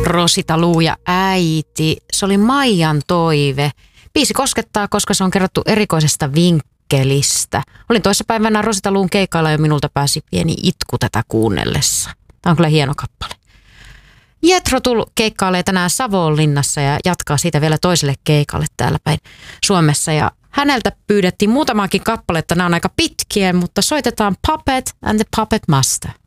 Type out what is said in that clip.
Rosita Luu ja äiti. Se oli Maijan toive. Biisi koskettaa, koska se on kerrottu erikoisesta vinkkelistä. Olin toissapäivänä Rosita Luun keikalla ja minulta pääsi pieni itku tätä kuunnellessa. Tämä on kyllä hieno kappale. Jethro Tull keikkailee tänään Savonlinnassa ja jatkaa siitä vielä toiselle keikalle täällä päin Suomessa. Ja häneltä pyydettiin muutamaankin kappaletta, nämä on aika pitkiä, mutta soitetaan Puppet and the Puppet Master.